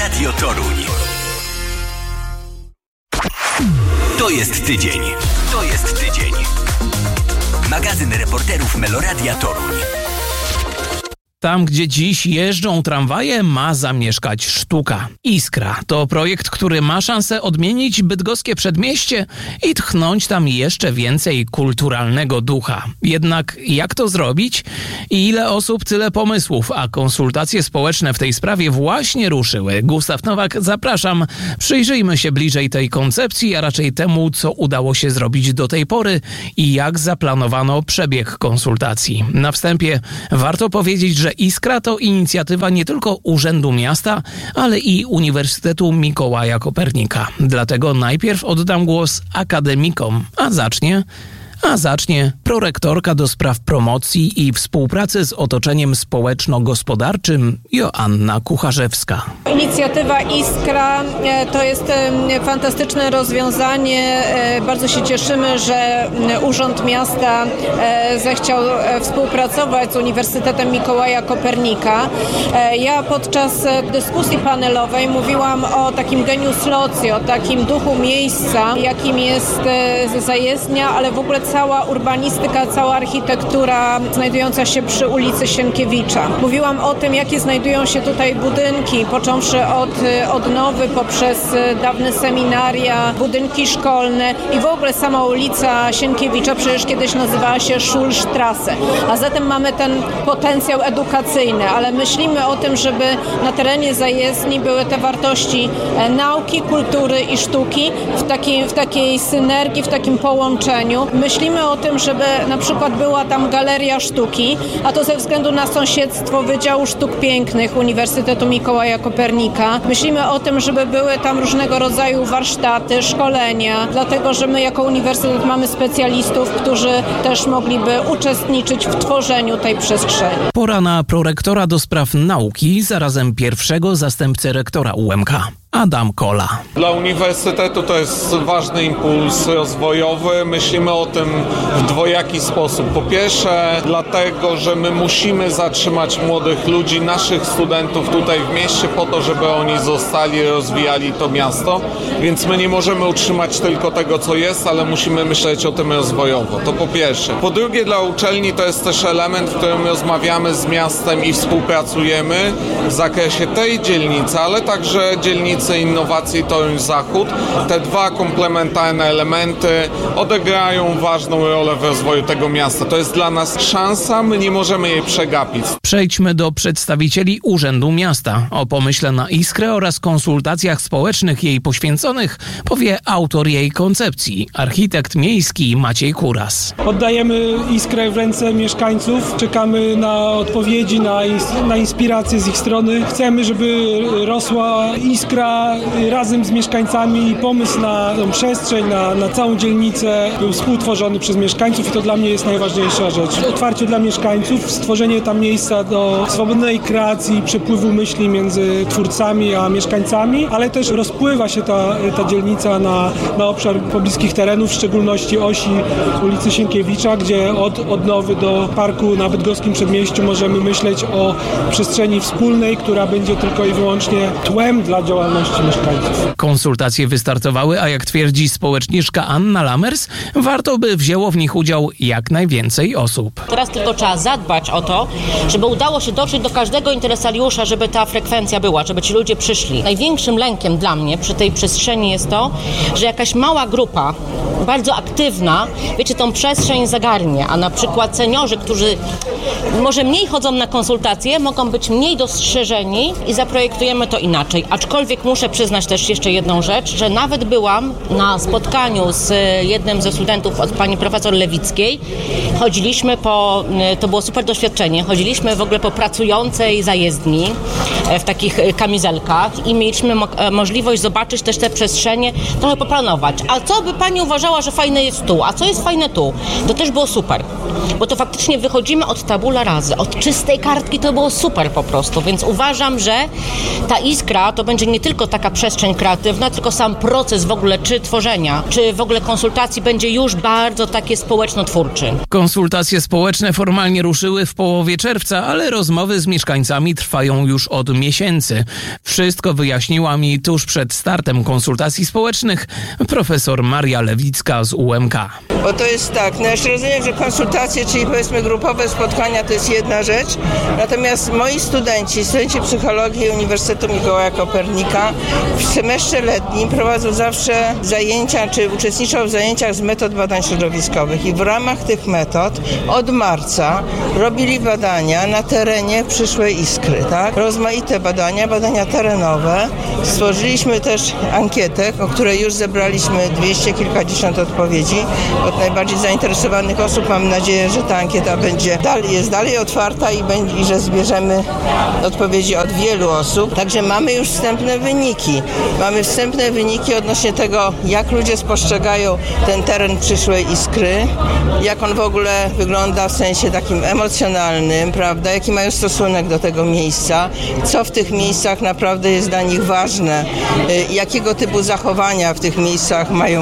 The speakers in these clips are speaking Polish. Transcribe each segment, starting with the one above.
Radio Toruń. To jest tydzień. Magazyn reporterów Meloradia Toruń. Tam, gdzie dziś jeżdżą tramwaje, ma zamieszkać sztuka. Iskra to projekt, który ma szansę odmienić bydgoskie przedmieście i tchnąć tam jeszcze więcej kulturalnego ducha. Jednak jak to zrobić? Ile osób, tyle pomysłów, a konsultacje społeczne w tej sprawie właśnie ruszyły. Gustaw Nowak, zapraszam. Przyjrzyjmy się bliżej tej koncepcji, a raczej temu, co udało się zrobić do tej pory i jak zaplanowano przebieg konsultacji. Na wstępie warto powiedzieć, że Iskra to inicjatywa nie tylko Urzędu Miasta, ale i Uniwersytetu Mikołaja Kopernika. Dlatego najpierw oddam głos akademikom, a zacznie prorektorka do spraw promocji i współpracy z otoczeniem społeczno-gospodarczym Joanna Kucharzewska. Inicjatywa Iskra to jest fantastyczne rozwiązanie. Bardzo się cieszymy, że Urząd Miasta zechciał współpracować z Uniwersytetem Mikołaja Kopernika. Ja podczas dyskusji panelowej mówiłam o takim genius loci, o takim duchu miejsca, jakim jest zajezdnia, ale w ogóle cała urbanistyka, cała architektura znajdująca się przy ulicy Sienkiewicza. Mówiłam o tym, jakie znajdują się tutaj budynki, począwszy od odnowy poprzez dawne seminaria, budynki szkolne i w ogóle sama ulica Sienkiewicza przecież kiedyś nazywała się Schulstrasse. A zatem mamy ten potencjał edukacyjny, ale myślimy o tym, żeby na terenie zajezdni były te wartości nauki, kultury i sztuki w takiej synergii, w takim połączeniu. Myślimy o tym, żeby na przykład była tam galeria sztuki, a to ze względu na sąsiedztwo Wydziału Sztuk Pięknych Uniwersytetu Mikołaja Kopernika. Myślimy o tym, żeby były tam różnego rodzaju warsztaty, szkolenia, dlatego że my jako uniwersytet mamy specjalistów, którzy też mogliby uczestniczyć w tworzeniu tej przestrzeni. Pora na prorektora do spraw nauki, zarazem pierwszego zastępcę rektora UMK. Adam Kola. Dla uniwersytetu to jest ważny impuls rozwojowy. Myślimy o tym w dwojaki sposób. Po pierwsze, dlatego, że my musimy zatrzymać młodych ludzi, naszych studentów tutaj w mieście po to, żeby oni zostali, rozwijali to miasto. Więc my nie możemy utrzymać tylko tego, co jest, ale musimy myśleć o tym rozwojowo. To po pierwsze. Po drugie, dla uczelni to jest też element, w którym rozmawiamy z miastem i współpracujemy w zakresie tej dzielnicy, ale także dzielnicy innowacji Toruń Zachód. Te dwa komplementarne elementy odegrają ważną rolę w rozwoju tego miasta. To jest dla nas szansa, my nie możemy jej przegapić. Przejdźmy do przedstawicieli Urzędu Miasta. O pomyśle na Iskrę oraz konsultacjach społecznych jej poświęconych powie autor jej koncepcji, architekt miejski Maciej Kuras. Oddajemy Iskrę w ręce mieszkańców, czekamy na odpowiedzi, na inspiracje z ich strony. Chcemy, żeby rosła Iskra razem z mieszkańcami i pomysł na tą przestrzeń, na całą dzielnicę był współtworzony przez mieszkańców i to dla mnie jest najważniejsza rzecz. Otwarcie dla mieszkańców, stworzenie tam miejsca do swobodnej kreacji, przepływu myśli między twórcami a mieszkańcami, ale też rozpływa się ta dzielnica na obszar pobliskich terenów, w szczególności osi ulicy Sienkiewicza, gdzie od odnowy do parku na bydgoskim przedmieściu możemy myśleć o przestrzeni wspólnej, która będzie tylko i wyłącznie tłem dla działalności mieszkańców. Konsultacje wystartowały, a jak twierdzi społeczniczka Anna Lamers, warto by wzięło w nich udział jak najwięcej osób. Teraz tylko trzeba zadbać o to, żeby udało się dotrzeć do każdego interesariusza, żeby ta frekwencja była, żeby ci ludzie przyszli. Największym lękiem dla mnie przy tej przestrzeni jest to, że jakaś mała grupa, bardzo aktywna, tą przestrzeń zagarnie, a na przykład seniorzy, którzy może mniej chodzą na konsultacje, mogą być mniej dostrzeżeni i zaprojektujemy to inaczej. Aczkolwiek muszę przyznać też jeszcze jedną rzecz, że nawet byłam na spotkaniu z jednym ze studentów od pani profesor Lewickiej. Chodziliśmy to było super doświadczenie, chodziliśmy w ogóle po pracującej zajezdni w takich kamizelkach i mieliśmy możliwość zobaczyć też te przestrzenie, trochę poplanować. A co by pani uważała, że fajne jest tu, a co jest fajne tu? To też było super, bo to faktycznie wychodzimy od tabula razy, od czystej kartki, to było super po prostu, więc uważam, że ta Iskra to będzie nie tylko tylko taka przestrzeń kreatywna, tylko sam proces w ogóle czy tworzenia, czy w ogóle konsultacji będzie już bardzo takie społeczno-twórczy. Konsultacje społeczne formalnie ruszyły w połowie czerwca, ale rozmowy z mieszkańcami trwają już od miesięcy. Wszystko wyjaśniła mi tuż przed startem konsultacji społecznych profesor Maria Lewicka z UMK. Bo to jest tak, no jeszcze rozumiem, że konsultacje, czyli powiedzmy grupowe spotkania to jest jedna rzecz, natomiast moi studenci psychologii Uniwersytetu Mikołaja Kopernika w semestrze letnim prowadzą zawsze zajęcia, czy uczestniczą w zajęciach z metod badań środowiskowych i w ramach tych metod od marca robili badania na terenie przyszłej Iskry, tak? Rozmaite badania terenowe. Stworzyliśmy też ankietę, o której już zebraliśmy 200 kilkadziesiąt odpowiedzi od najbardziej zainteresowanych osób. Mam nadzieję, że ta ankieta jest dalej otwarta i że zbierzemy odpowiedzi od wielu osób. Także mamy już wstępne wyniki. Mamy wstępne wyniki odnośnie tego, jak ludzie spostrzegają ten teren przyszłej Iskry, jak on w ogóle wygląda w sensie takim emocjonalnym, prawda? Jaki mają stosunek do tego miejsca, co w tych miejscach naprawdę jest dla nich ważne, jakiego typu zachowania w tych miejscach mają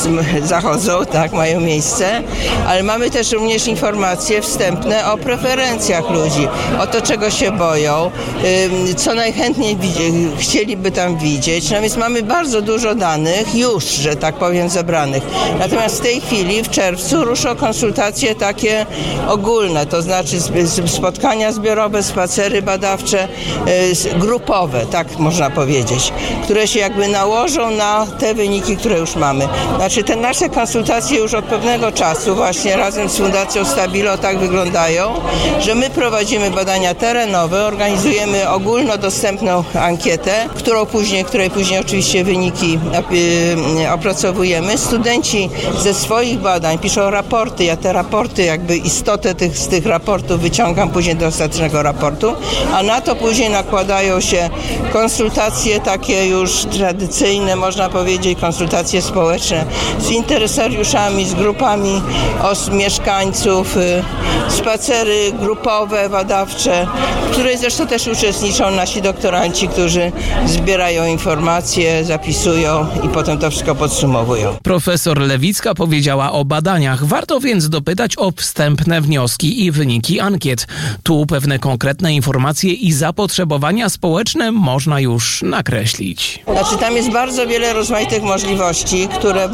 miejsce, ale mamy też również informacje wstępne o preferencjach ludzi, o to, czego się boją, co najchętniej chcieliby tam widzieć. No więc mamy bardzo dużo danych już, że tak powiem, zebranych. Natomiast w tej chwili, w czerwcu, ruszą konsultacje takie ogólne, to znaczy spotkania zbiorowe, spacery badawcze, grupowe, tak można powiedzieć, które się jakby nałożą na te wyniki, które już mamy. Znaczy te nasze konsultacje już od pewnego czasu właśnie razem z Fundacją Stabilo tak wyglądają, że my prowadzimy badania terenowe, organizujemy ogólnodostępną ankietę, której później oczywiście wyniki opracowujemy. Studenci ze swoich badań piszą raporty, ja te raporty, jakby istotę z tych raportów wyciągam później do ostatecznego raportu, a na to później nakładają się konsultacje takie już tradycyjne, można powiedzieć, konsultacje społeczne z interesariuszami, z grupami mieszkańców, spacery grupowe, badawcze, w której zresztą też uczestniczą nasi doktoranci, którzy zbierają informacje, zapisują i potem to wszystko podsumowują. Profesor Lewicka powiedziała o badaniach. Warto więc dopytać o wstępne wnioski i wyniki ankiet. Tu pewne konkretne informacje i zapotrzebowania społeczne można już nakreślić. Znaczy tam jest bardzo wiele rozmaitych możliwości,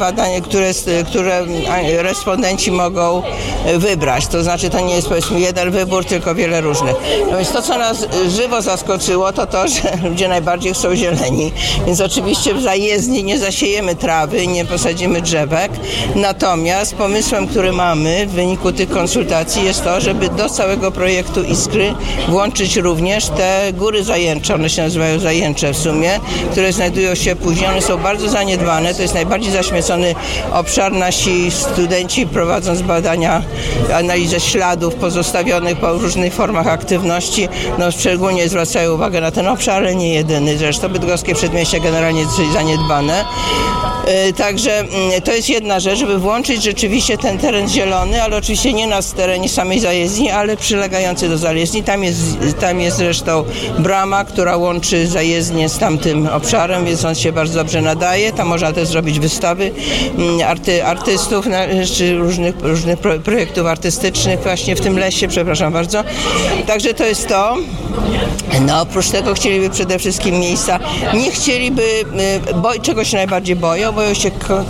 które respondenci mogą wybrać. To znaczy to nie jest powiedzmy jeden wybór, tylko wiele różnych. No więc to, co nas żywo zaskoczyło, to, że ludzie najbardziej chcą zieleni. Więc oczywiście w zajezdni nie zasiejemy trawy, nie posadzimy drzewek. Natomiast pomysłem, który mamy w wyniku tych konsultacji jest to, żeby do całego projektu Iskry włączyć również te góry zajęcze, one się nazywają zajęcze w sumie, które znajdują się później, one są bardzo zaniedbane, to jest najbardziej zaśmiecony obszar. Nasi studenci prowadząc badania, analizę śladów pozostawionych po różnych formach aktywności, szczególnie zwracają uwagę na ten obszar, ale nie jedyny. Zresztą bydgoskie przedmieście generalnie jest zaniedbane. Także to jest jedna rzecz, żeby włączyć rzeczywiście ten teren zielony, ale oczywiście nie na terenie samej zajezdni, ale przylegający do zajezdni. Tam jest zresztą brama, która łączy zajezdnię z tamtym obszarem, więc on się bardzo dobrze nadaje. Tam można też zrobić wystawy artystów, czy różnych projektów artystycznych właśnie w tym lesie, przepraszam bardzo. Także to jest to. Oprócz tego chcieliby przede wszystkim miejsca, nie chcieliby, czego się najbardziej boją się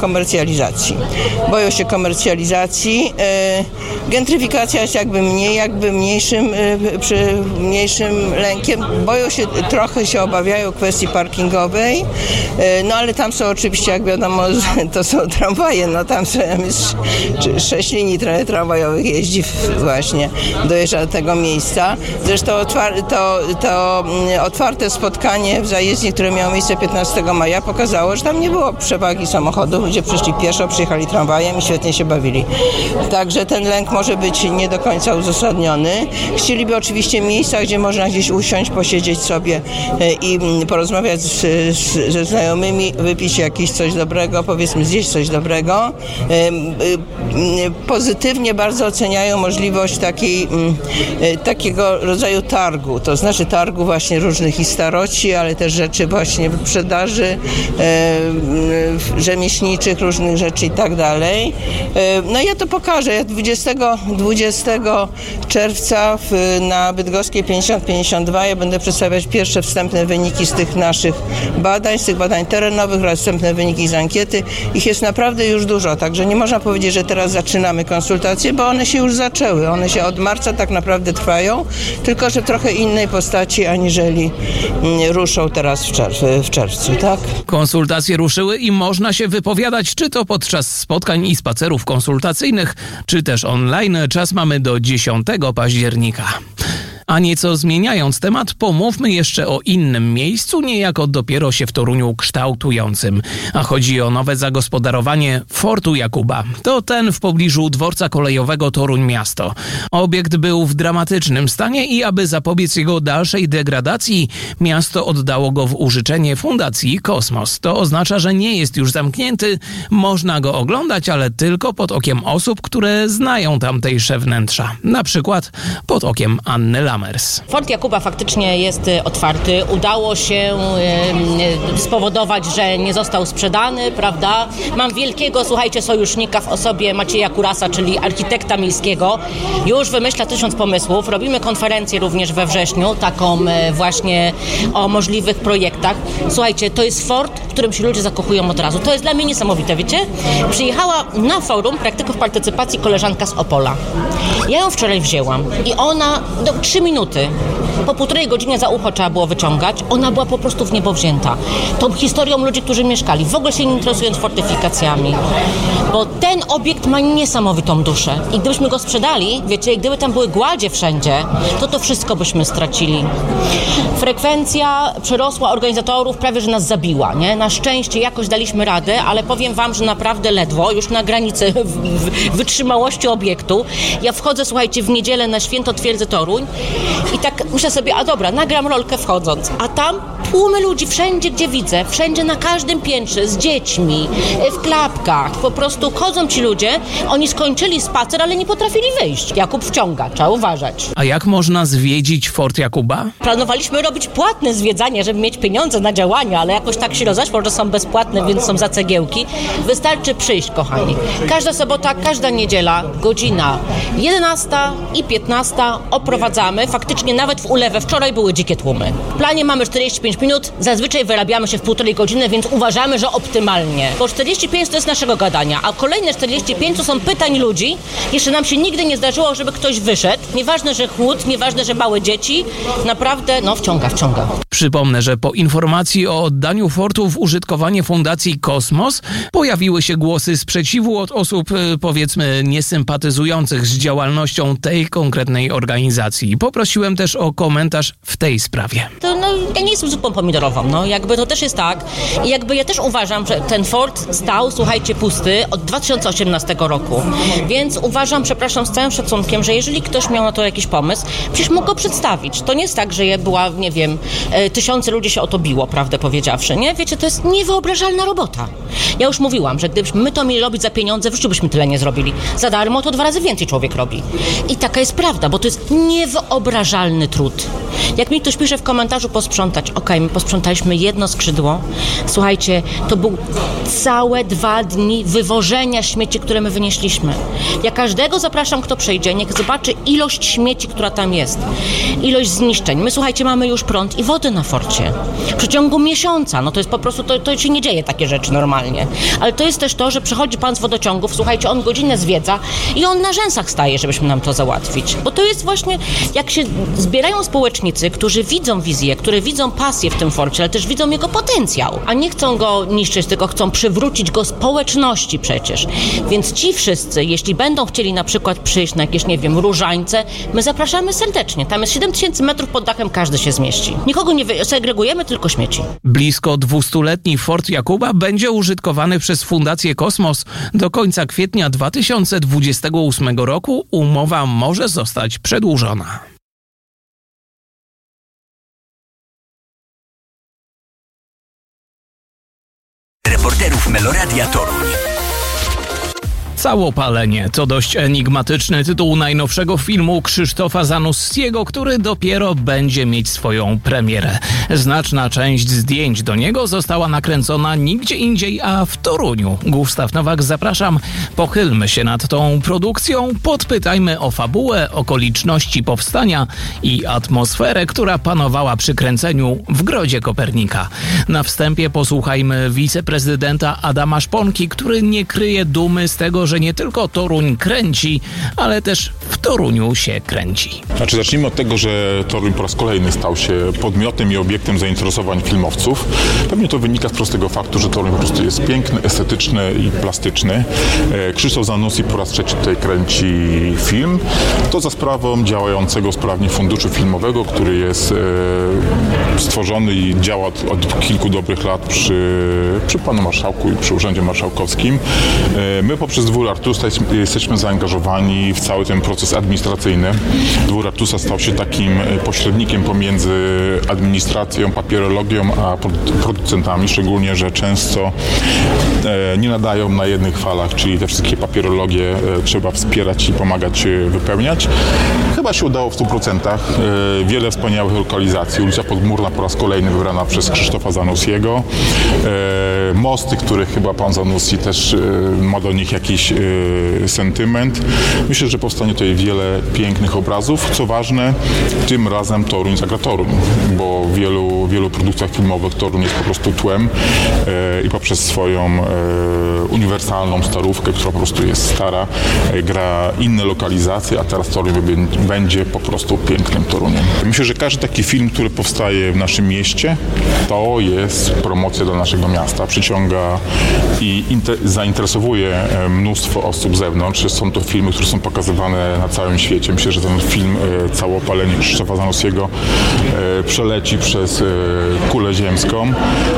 komercjalizacji. Gentryfikacja jest mniejszym lękiem. Trochę się obawiają kwestii parkingowej, ale tam są oczywiście, jak wiadomo, to są tramwaje, tam jest 6 linii tramwajowych jeździ właśnie, dojeżdża do tego miejsca. Zresztą to otwarte spotkanie w zajezdni, które miało miejsce 15 maja, pokazało, że tam nie było przewagi hulajnóg i samochodów. Ludzie przyszli pieszo, przyjechali tramwajem i świetnie się bawili. Także ten lęk może być nie do końca uzasadniony. Chcieliby oczywiście miejsca, gdzie można gdzieś usiąść, posiedzieć sobie i porozmawiać ze znajomymi, wypić jakieś coś dobrego, powiedzmy zjeść coś dobrego. Pozytywnie bardzo oceniają możliwość takiego rodzaju targu, to znaczy targu właśnie różnych i staroci, ale też rzeczy właśnie w sprzedaży rzemieślniczych, różnych rzeczy i tak dalej. No ja to pokażę. Ja 20 czerwca na Bydgoskiej 50-52 ja będę przedstawiać pierwsze wstępne wyniki z tych naszych badań, z tych badań terenowych oraz wstępne wyniki z ankiety. Ich jest naprawdę już dużo, także nie można powiedzieć, że teraz zaczynamy konsultacje, bo one się już zaczęły. One się od marca tak naprawdę trwają, tylko że w trochę innej postaci, aniżeli ruszą teraz w czerwcu, tak? Konsultacje ruszyły i można się wypowiadać, czy to podczas spotkań i spacerów konsultacyjnych, czy też online. Czas mamy do 10 października. A nieco zmieniając temat, pomówmy jeszcze o innym miejscu, niejako dopiero się w Toruniu kształtującym. A chodzi o nowe zagospodarowanie Fortu Jakuba. To ten w pobliżu dworca kolejowego Toruń Miasto. Obiekt był w dramatycznym stanie i aby zapobiec jego dalszej degradacji, miasto oddało go w użyczenie Fundacji Kosmos. To oznacza, że nie jest już zamknięty, można go oglądać, ale tylko pod okiem osób, które znają tamtejsze wnętrza. Na przykład pod okiem Anny Lamers. Fort Jakuba faktycznie jest otwarty. Udało się spowodować, że nie został sprzedany, prawda? Mam wielkiego, słuchajcie, sojusznika w osobie Macieja Kurasa, czyli architekta miejskiego. Już wymyśla 1000 pomysłów. Robimy konferencję również we wrześniu, taką właśnie o możliwych projektach. Słuchajcie, to jest fort, w którym się ludzie zakochują od razu. To jest dla mnie niesamowite, wiecie? Przyjechała na forum praktyków partycypacji koleżanka z Opola. Ja ją wczoraj wzięłam i ona 3 minuty, po 1,5 godziny za ucho trzeba było wyciągać. Ona była po prostu w niebo wzięta. Tą historią ludzi, którzy mieszkali, w ogóle się nie interesując fortyfikacjami. Bo ten obiekt ma niesamowitą duszę. I gdybyśmy go sprzedali, wiecie, gdyby tam były gładzie wszędzie, to wszystko byśmy stracili. Frekwencja przerosła organizatorów, prawie że nas zabiła, nie? Na szczęście jakoś daliśmy radę, ale powiem wam, że naprawdę ledwo, już na granicy wytrzymałości obiektu. Ja wchodzę, słuchajcie, w niedzielę na Święto Twierdzy Toruń i tak myślę sobie, a dobra, nagram rolkę wchodząc, a tam tłumy ludzi wszędzie, gdzie widzę, wszędzie na każdym piętrze, z dziećmi, w klapkach, po prostu chodzą ci ludzie, oni skończyli spacer, ale nie potrafili wyjść. Jakub wciąga, trzeba uważać. A jak można zwiedzić Fort Jakuba? Planowaliśmy robić płatne zwiedzanie, żeby mieć pieniądze na działania, ale jakoś tak się rozeszło, że są bezpłatne, więc są za cegiełki. Wystarczy przyjść, kochani. Każda sobota, każda niedziela, godzina 11 i 15 oprowadzamy. Faktycznie nawet w ulewę wczoraj były dzikie tłumy. W planie mamy 45 minut, zazwyczaj wyrabiamy się w 1,5 godziny, więc uważamy, że optymalnie. Bo 45 to jest naszego gadania, a kolejne 45 to są pytań ludzi. Jeszcze nam się nigdy nie zdarzyło, żeby ktoś wyszedł. Nieważne, że chłód, nieważne, że małe dzieci. Naprawdę, wciąga. Przypomnę, że po informacji o oddaniu fortu w użytkowanie Fundacji Kosmos pojawiły się głosy sprzeciwu od osób, powiedzmy, niesympatyzujących z działalnością tej konkretnej organizacji. Poprosiłem też o komentarz w tej sprawie. Ja nie jestem zupą pomidorową, to też jest tak. I ja też uważam, że ten fort stał, słuchajcie, pusty od 2018 roku. Więc uważam, przepraszam, z całym szacunkiem, że jeżeli ktoś miał na to jakiś pomysł, przecież mógł go przedstawić. To nie jest tak, że była, nie wiem, 1000 ludzi się o to biło, prawdę powiedziawszy, nie? Wiecie, to jest niewyobrażalna robota. Ja już mówiłam, że gdybyśmy my to mieli robić za pieniądze, w życiu byśmy tyle nie zrobili. Za darmo to 2 razy więcej człowiek robi. I taka jest prawda, bo to jest niewyobrażalny trud. Jak mi ktoś pisze w komentarzu posprzątać, my posprzątaliśmy jedno skrzydło. Słuchajcie, to był całe 2 dni wywożenia śmieci, które my wynieśliśmy. Ja każdego zapraszam, kto przyjdzie, niech zobaczy ilość śmieci, która tam jest. Ilość zniszczeń. My, słuchajcie, mamy już prąd i wodę na forcie. W przeciągu miesiąca. To jest po prostu, to się nie dzieje takie rzeczy normalnie. Ale to jest też to, że przychodzi pan z wodociągów, słuchajcie, on godzinę zwiedza i on na rzęsach staje, żebyśmy nam to załatwić. Bo to jest właśnie, jak się zbierają społecznicy, którzy widzą wizję, które widzą pasję w tym forcie, ale też widzą jego potencjał, a nie chcą go niszczyć, tylko chcą przywrócić go społeczności przecież. Więc ci wszyscy, jeśli będą chcieli na przykład przyjść na jakieś, nie wiem, Różańce, my zapraszamy serdecznie. Tam jest 7000 metrów pod dachem, każdy się zmieści. Nikogo nie segregujemy, tylko śmieci. Blisko 200-letni Fort Jakuba będzie użytkowany przez Fundację Kosmos do końca kwietnia 2028 roku. Umowa może zostać przedłużona. Reporterów Meloradia Toruń. Całopalenie to dość enigmatyczny tytuł najnowszego filmu Krzysztofa Zanussiego, który dopiero będzie mieć swoją premierę. Znaczna część zdjęć do niego została nakręcona nigdzie indziej, a w Toruniu. Gustaw Nowak, zapraszam. Pochylmy się nad tą produkcją, podpytajmy o fabułę, okoliczności powstania i atmosferę, która panowała przy kręceniu w Grodzie Kopernika. Na wstępie posłuchajmy wiceprezydenta Adama Szponki, który nie kryje dumy z tego, że nie tylko Toruń kręci, ale też w Toruniu się kręci. Zacznijmy od tego, że Toruń po raz kolejny stał się podmiotem i obiektem zainteresowań filmowców. Pewnie to wynika z prostego faktu, że Toruń po prostu jest piękny, estetyczny i plastyczny. Krzysztof Zanussi po raz trzeci tutaj kręci film. To za sprawą działającego sprawnie funduszu filmowego, który jest stworzony i działa od kilku dobrych lat przy panu marszałku i przy urzędzie marszałkowskim. My poprzez Dwór Artusa jesteśmy zaangażowani w cały ten proces administracyjny. Dwór Artusa stał się takim pośrednikiem pomiędzy administracją, papierologią a producentami, szczególnie, że często nie nadają na jednych falach, czyli te wszystkie papierologie trzeba wspierać i pomagać wypełniać. Chyba się udało w 100%. Wiele wspaniałych lokalizacji. Ulica Podmurna po raz kolejny wybrana przez Krzysztofa Zanussiego. Mosty, które chyba pan Zanussi też ma do nich jakiś sentyment. Myślę, że powstanie tutaj wiele pięknych obrazów. Co ważne, tym razem Toruń zagra Toruń, bo w wielu produkcjach filmowych Toruń jest po prostu tłem i poprzez swoją uniwersalną starówkę, która po prostu jest stara, gra inne lokalizacje, a teraz Toruń będzie po prostu pięknym Toruniem. Myślę, że każdy taki film, który powstaje w naszym mieście, to jest promocja dla naszego miasta. Przyciąga i zainteresowuje mnóstwo osób z zewnątrz. Są to filmy, które są pokazywane na całym świecie. Myślę, że ten film Całopalenie Krzysztofa Zanussiego przeleci przez kulę ziemską.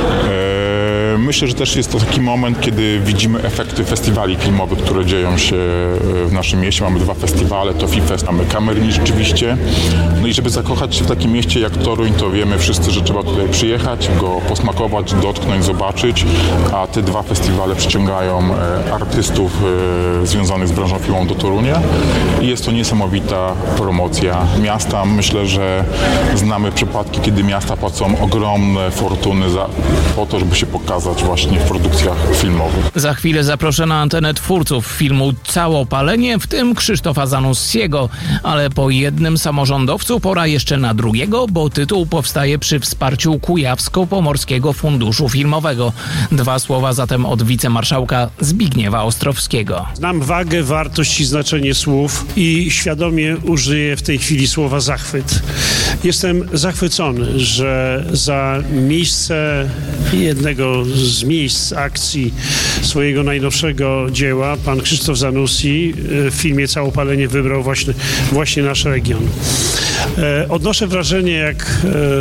Myślę, że też jest to taki moment, kiedy widzimy efekty festiwali filmowych, które dzieją się w naszym mieście. Mamy 2 festiwale, to FIFest, mamy Kamerni rzeczywiście. No i żeby zakochać się w takim mieście jak Toruń, to wiemy wszyscy, że trzeba tutaj przyjechać, go posmakować, dotknąć, zobaczyć, a te 2 festiwale przyciągają artystów związanych z branżą filmową do Torunia i jest to niesamowita promocja miasta. Myślę, że znamy przypadki, kiedy miasta płacą ogromne fortuny po to, żeby się pokazać właśnie w produkcjach filmowych. Za chwilę zaproszę na antenę twórców filmu Całopalenie, w tym Krzysztofa Zanussiego, ale po jednym samorządowcu pora jeszcze na drugiego, bo tytuł powstaje przy wsparciu Kujawsko-Pomorskiego Funduszu Filmowego. 2 słowa zatem od wicemarszałka Zbigniewa Ostrowskiego. Znam wagę, wartość i znaczenie słów i świadomie użyję w tej chwili słowa zachwyt. Jestem zachwycony, że za miejsce jednego z miejsc akcji swojego najnowszego dzieła pan Krzysztof Zanussi w filmie Całopalenie wybrał właśnie nasz region. Odnoszę wrażenie, jak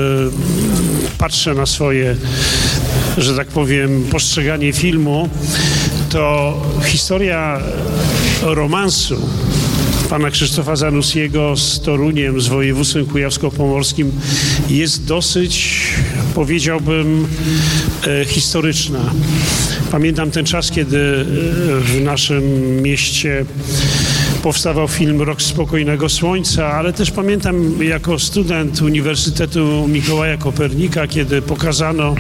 patrzę na swoje, że tak powiem, postrzeganie filmu, to historia romansu pana Krzysztofa Zanussiego z Toruniem, z województwem kujawsko-pomorskim jest dosyć, powiedziałbym, historyczna. Pamiętam ten czas, kiedy w naszym mieście powstawał film Rok Spokojnego Słońca, ale też pamiętam jako student Uniwersytetu Mikołaja Kopernika, kiedy pokazano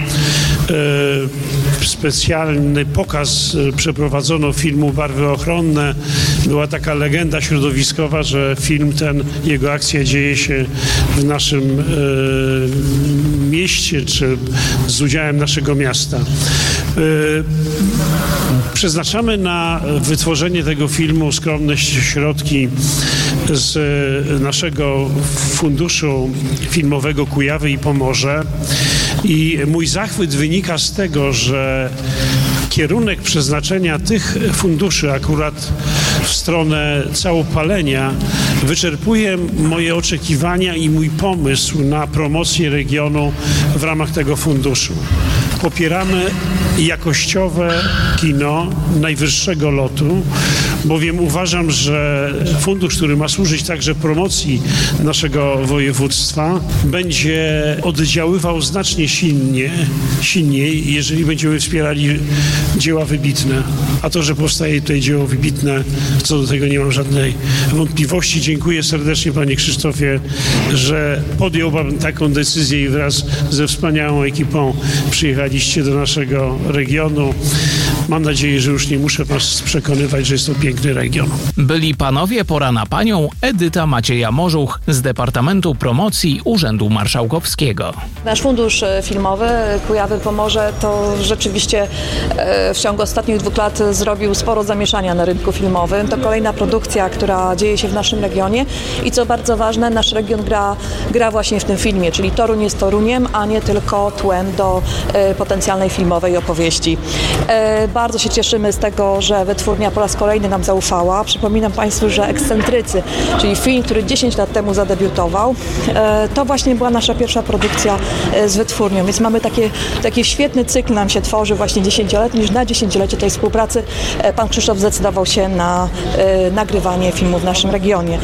specjalny pokaz, przeprowadzono filmu Barwy ochronne. Była taka legenda środowiskowa, że film ten, jego akcja dzieje się w naszym mieście, czy z udziałem naszego miasta. Przeznaczamy na wytworzenie tego filmu skromne środki z naszego Funduszu Filmowego Kujawy i Pomorze i mój zachwyt wynika z tego, że kierunek przeznaczenia tych funduszy akurat w stronę całopalenia wyczerpuje moje oczekiwania i mój pomysł na promocję regionu w ramach tego funduszu. Popieramy jakościowe kino najwyższego lotu, bowiem uważam, że fundusz, który ma służyć także promocji naszego województwa, będzie oddziaływał znacznie silniej, jeżeli będziemy wspierali dzieła wybitne. A to, że powstaje tutaj dzieło wybitne, co do tego nie mam żadnej wątpliwości. Dziękuję serdecznie, panie Krzysztofie, że podjął pan taką decyzję i wraz ze wspaniałą ekipą przyjechaliście do naszego regionu. Mam nadzieję, że już nie muszę was przekonywać, że jest to piękny region. Byli panowie, pora na panią Edyta Macieja-Morzuch z Departamentu Promocji Urzędu Marszałkowskiego. Nasz fundusz filmowy Kujawy-Pomorze to rzeczywiście w ciągu ostatnich 2 lat zrobił sporo zamieszania na rynku filmowym. To kolejna produkcja, która dzieje się w naszym regionie i co bardzo ważne, nasz region gra właśnie w tym filmie, czyli Toruń jest Toruniem, a nie tylko tłem do potencjalnej filmowej opowieści. Bardzo się cieszymy z tego, że wytwórnia po raz kolejny nam zaufała. Przypominam Państwu, że Ekscentrycy, czyli film, który 10 lat temu zadebiutował, to właśnie była nasza pierwsza produkcja z wytwórnią, więc mamy taki świetny cykl nam się tworzy właśnie 10-letni, już na 10-lecie tej współpracy pan Krzysztof zdecydował się na nagrywanie filmu w naszym regionie.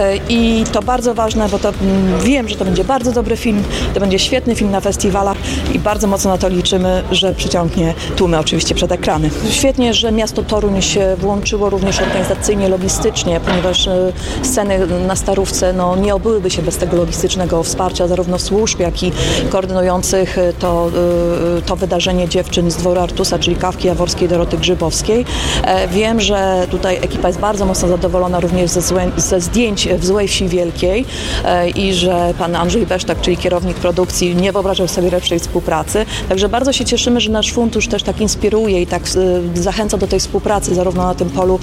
I to bardzo ważne, bo to wiem, że to będzie bardzo dobry film, to będzie świetny film na festiwalach i bardzo mocno na to liczymy, że przyciągnie tłumy oczywiście przed ekrany. Świetnie, że miasto Toruń się włączyło również organizacyjnie, logistycznie, ponieważ sceny na Starówce nie obyłyby się bez tego logistycznego wsparcia zarówno służb, jak i koordynujących to wydarzenie dziewczyn z dworu Artusa, czyli Kawki Jaworskiej, Doroty Grzybowskiej. Wiem, że tutaj ekipa jest bardzo mocno zadowolona również ze zdjęć w Złej Wsi Wielkiej i że pan Andrzej Besztak, czyli kierownik produkcji, nie wyobrażał sobie lepszej współpracy. Także bardzo się cieszymy, że nasz fundusz też tak inspiruje i tak zachęca do tej współpracy zarówno na tym polu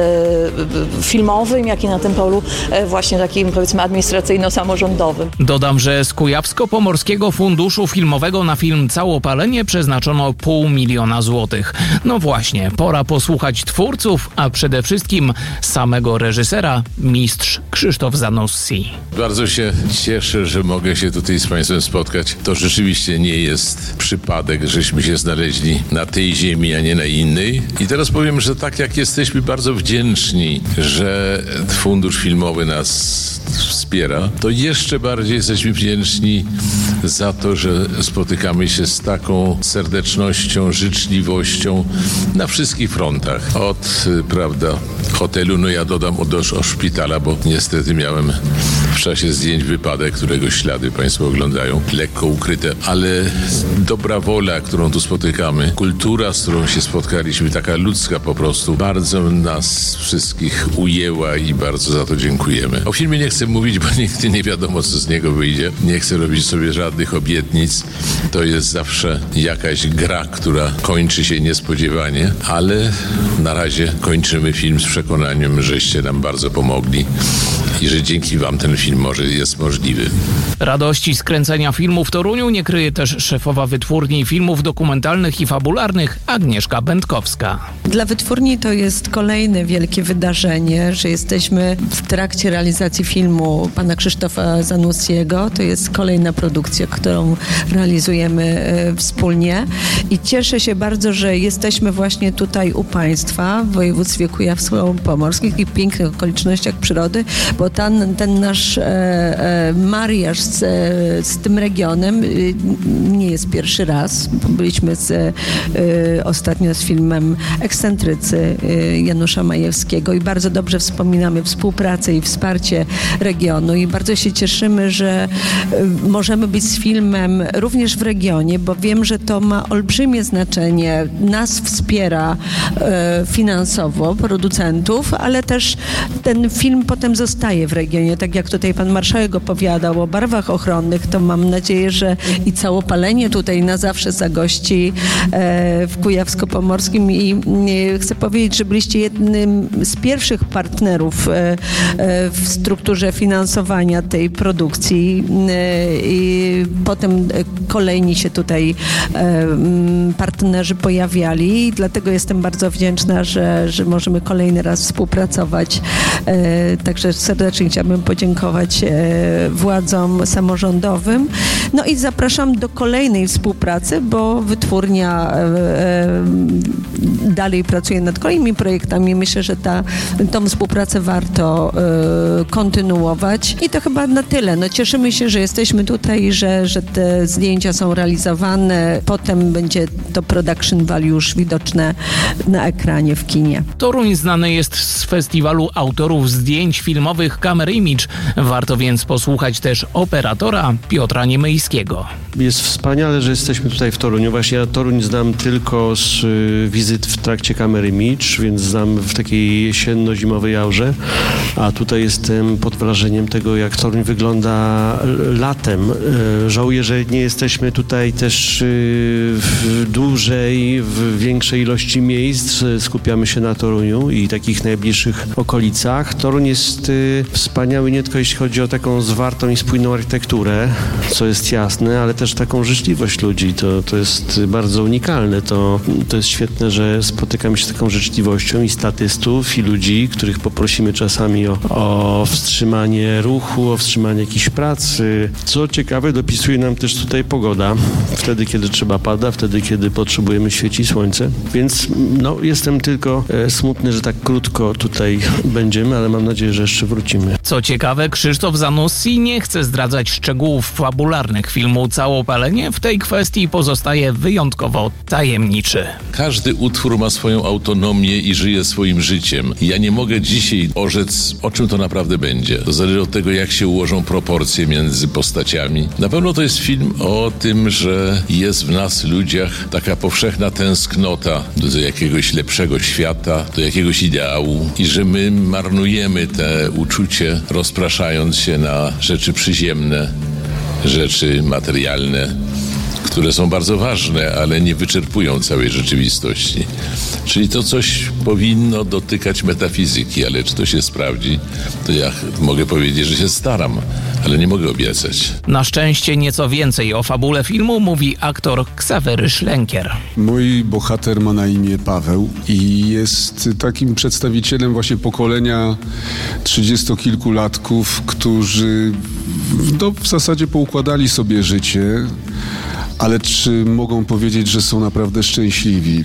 filmowym, jak i na tym polu właśnie takim, powiedzmy, administracyjno-samorządowym. Dodam, że z Kujawsko-Pomorskiego Funduszu Filmowego na film Całopalenie przeznaczono 500 000 złotych. No właśnie, pora posłuchać twórców, a przede wszystkim samego reżysera, mistrz Krzysztof Zanussi. Bardzo się cieszę, że mogę się tutaj z Państwem spotkać. To rzeczywiście nie jest przypadek, żeśmy się znaleźli na tej ziemi, a nie na innej. I teraz powiem, że tak jak jesteśmy bardzo wdzięczni, że Fundusz Filmowy nas wspiera, to jeszcze bardziej jesteśmy wdzięczni za to, że spotykamy się z taką serdecznością, życzliwością na wszystkich frontach. Od, hotelu, ja dodam do szpitala, bo niestety miałem w czasie zdjęć wypadek, którego ślady Państwo oglądają, lekko ukryte, ale dobra wola, którą tu spotykamy, kultura, z którą się spotkaliśmy, taka ludzka po prostu, bardzo nas wszystkich ujęła i bardzo za to dziękujemy. O filmie nie chcę mówić, bo nigdy nie wiadomo, co z niego wyjdzie. Nie chcę robić sobie żadnych obietnic. To jest zawsze jakaś gra, która kończy się niespodziewanie, ale na razie kończymy film z przekonaniem, żeście nam bardzo pomogli i że dzięki Wam ten film jest możliwy. Radości z kręcenia filmu w Toruniu nie kryje też szefowa wytwórni filmów dokumentalnych i fabularnych Agnieszka Będkowska. Dla wytwórni to jest kolejne wielkie wydarzenie, że jesteśmy w trakcie realizacji filmu pana Krzysztofa Zanussiego. To jest kolejna produkcja, którą realizujemy wspólnie i cieszę się bardzo, że jesteśmy właśnie tutaj u Państwa w województwie kujawsko-pomorskim i pięknych okolicznościach przyrody, bo ten nasz mariaż z tym regionem nie jest pierwszy raz. Byliśmy ostatnio z filmem Ekscentrycy Janusza Majewskiego i bardzo dobrze wspominamy współpracę i wsparcie regionu i bardzo się cieszymy, że możemy być z filmem również w regionie, bo wiem, że to ma olbrzymie znaczenie. Nas wspiera finansowo producentów, ale też ten film potem zostaje w regionie. Tak jak tutaj pan marszałek opowiadał o barwach ochronnych, to mam nadzieję, że i Całopalenie tutaj na zawsze zagości w Kujawsko Pomorskim i chcę powiedzieć, że byliście jednym z pierwszych partnerów w strukturze finansowania tej produkcji i potem kolejni się tutaj partnerzy pojawiali i dlatego jestem bardzo wdzięczna, że możemy kolejny raz współpracować. Także serdecznie chciałabym podziękować władzom samorządowym. No i zapraszam do kolejnej współpracy, bo wytwórnia dalej pracuje nad kolejnymi projektami. Myślę, że tą współpracę warto kontynuować. I to chyba na tyle. No, cieszymy się, że jesteśmy tutaj, że te zdjęcia są realizowane. Potem będzie to production value już widoczne na ekranie w kinie. Toruń znany jest z festiwalu autorów zdjęć filmowych Camera Image. Warto więc posłuchać też operatora Piotra Niemyjskiego. Jest wspaniale, że jesteśmy tutaj w Toruniu. Właśnie ja Toruń znam tylko z wizyt w trakcie Camera Image, więc znam w takiej jesienno-zimowej aurze, a tutaj jestem pod wrażeniem tego, jak Toruń wygląda latem. Żałuję, że nie jesteśmy tutaj też dłużej, w większej ilości miejsc. Skupiamy się na Toruniu i takich najbliższych okolicach. Toruń jest wspaniały nie tylko jeśli chodzi o taką zwartą i spójną architekturę, co jest jasne, ale też taką życzliwość ludzi. To jest bardzo unikalne. To jest świetne, że spotykamy się z taką życzliwością i statystów, i ludzi, których poprosimy czasami o wstrzymanie ruchu, o wstrzymanie jakiejś pracy. Co ciekawe, dopisuje nam też tutaj pogoda. Wtedy, kiedy trzeba pada, wtedy, kiedy potrzebujemy świeci słońce. Więc jestem tylko smutny, że tak krótko tutaj będziemy, ale mam nadzieję, że jeszcze wrócimy. Co ciekawe, Krzysztof Zanussi nie chce zdradzać szczegółów fabularnych filmu Całopalenie. W tej kwestii pozostaje wyjątkowo tajemniczy. Każdy utwór ma swoją autonomię i żyje swoim życiem. Ja nie mogę dzisiaj orzec, o czym to naprawdę będzie. To zależy od tego, jak się ułożą proporcje między postaciami. Na pewno to jest film o tym, że jest w nas, ludziach, taka powszechna tęsknota do jakiegoś lepszego świata, do jakiegoś ideału i że my marnujemy te uczucie, rozpraszając się na rzeczy przyziemne, rzeczy materialne, które są bardzo ważne, ale nie wyczerpują całej rzeczywistości. Czyli to coś powinno dotykać metafizyki, ale czy to się sprawdzi, to ja mogę powiedzieć, że się staram, ale nie mogę obiecać. Na szczęście nieco więcej o fabule filmu mówi aktor Ksawery Szlenkier. Mój bohater ma na imię Paweł i jest takim przedstawicielem właśnie pokolenia 30-kilkulatków, którzy w zasadzie poukładali sobie życie. Ale czy mogą powiedzieć, że są naprawdę szczęśliwi?